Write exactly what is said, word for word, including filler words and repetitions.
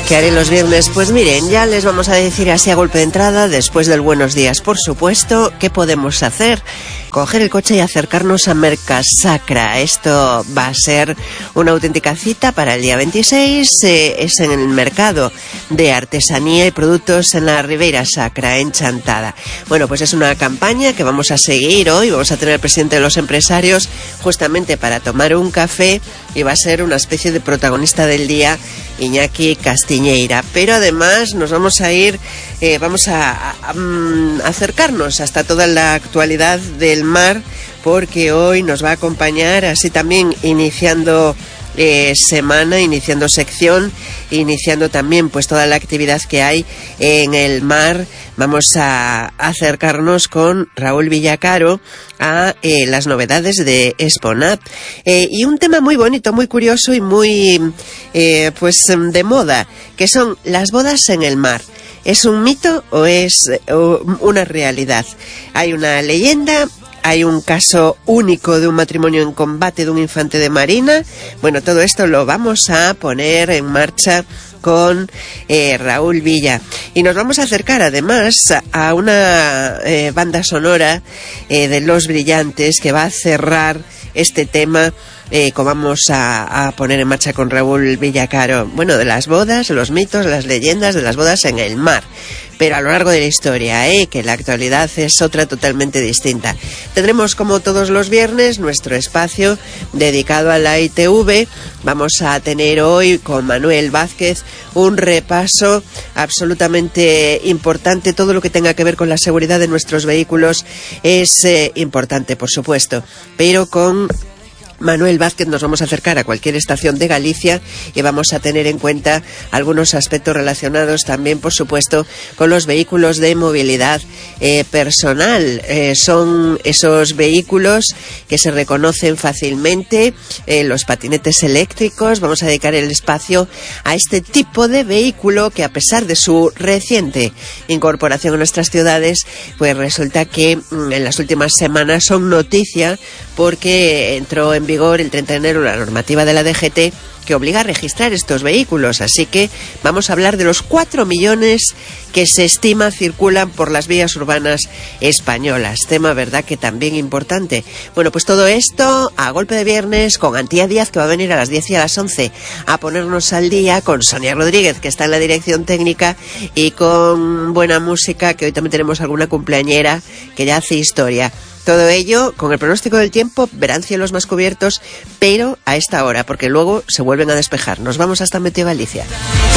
¿Qué haré los viernes? Pues miren, ya les vamos a decir así a golpe de entrada, después del buenos días, por supuesto, ¿qué podemos hacer? Coger el coche y acercarnos a Mercasacra. Esto va a ser una auténtica cita para el día veintiséis. Eh, es en el mercado de artesanía y productos en la Ribeira Sacra, en Chantada. Bueno, pues es una campaña que vamos a seguir hoy. Vamos a tener al presidente de los empresarios justamente para tomar un café y va a ser una especie de protagonista del día, Iñaki Castiñeira. Pero además nos vamos a ir, eh, vamos a, a, a acercarnos hasta toda la actualidad del mar, porque hoy nos va a acompañar, así también iniciando eh, semana, iniciando sección, iniciando también pues toda la actividad que hay en el mar. Vamos a acercarnos con Raúl Villacaro a eh, las novedades de Exponat eh, y un tema muy bonito, muy curioso y muy eh, pues de moda, que son las bodas en el mar. ¿Es un mito o es o una realidad? Hay una leyenda, hay un caso único de un matrimonio en combate de un infante de marina. Bueno, todo esto lo vamos a poner en marcha con eh, Raúl Villa. Y nos vamos a acercar además a una eh, banda sonora eh, de Los Brillantes que va a cerrar este tema eh, que vamos a, a poner en marcha con Raúl Villacaro. Bueno, de las bodas, los mitos, las leyendas de las bodas en el mar. Pero a lo largo de la historia, ¿eh? Que la actualidad es otra totalmente distinta. Tendremos, como todos los viernes, nuestro espacio dedicado a la I T V. Vamos a tener hoy con Manuel Vázquez un repaso absolutamente importante. Todo lo que tenga que ver con la seguridad de nuestros vehículos es eh, importante, por supuesto, pero con Manuel Vázquez nos vamos a acercar a cualquier estación de Galicia y vamos a tener en cuenta algunos aspectos relacionados también, por supuesto, con los vehículos de movilidad eh, personal. Eh, son esos vehículos que se reconocen fácilmente, eh, los patinetes eléctricos. Vamos a dedicar el espacio a este tipo de vehículo que, a pesar de su reciente incorporación a nuestras ciudades, pues resulta que mm, en las últimas semanas son noticia porque entró en vigor el treinta de enero la normativa de la D G T que obliga a registrar estos vehículos. Así que vamos a hablar de los cuatro millones que se estima circulan por las vías urbanas españolas. Tema, ¿verdad?, que también importante. Bueno, pues todo esto a golpe de viernes con Antía Díaz, que va a venir a las diez y a las once a ponernos al día, con Sonia Rodríguez, que está en la dirección técnica, y con buena música, que hoy también tenemos alguna cumpleañera que ya hace historia. Todo ello con el pronóstico del tiempo. Verán cielos más cubiertos, pero a esta hora, porque luego se vuelven a despejar. Nos vamos hasta Meteo Galicia.